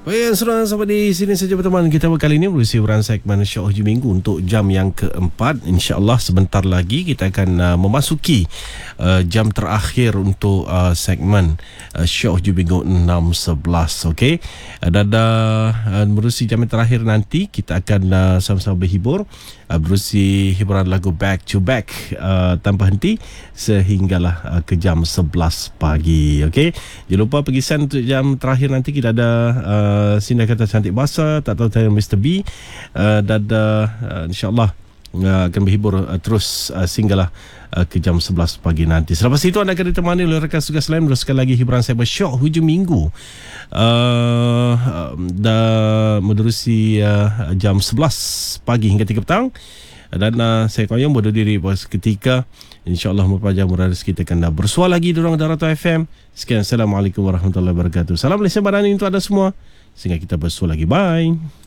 Baik, sampai di sini saja pertemuan kita kali ini berusia hiburan segmen Syok Hujung Minggu untuk jam yang keempat. InsyaAllah sebentar lagi kita akan memasuki jam terakhir untuk segmen Syok Hujung Minggu 6.11. Okey, dan berusia jam yang terakhir nanti kita akan sama-sama berhibur berusia hiburan lagu back to back tanpa henti sehinggalah ke jam 11 pagi. Okey, jangan lupa pergi sen untuk jam terakhir nanti kita ada Sinda Kata Cantik Bahasa, Tak Tahu Tanya Mr. B, dan insyaAllah akan berhibur terus sehinggalah ke jam 11 pagi nanti. Selepas itu anda akan ditemani oleh rekan tugas lain meneruskan lagi hiburan saya Syok Hujung Minggu dan menerusi jam 11 pagi hingga 3 petang. Dan saya koyong bodoh diri ketika InsyaAllah mempajar murah rezeki kita akan bersuara lagi di ruang Darata FM. Sekian, Assalamualaikum warahmatullahi wabarakatuh. Salam Malaysia Madani untuk anda semua. Sehingga kita bersuara lagi. Bye.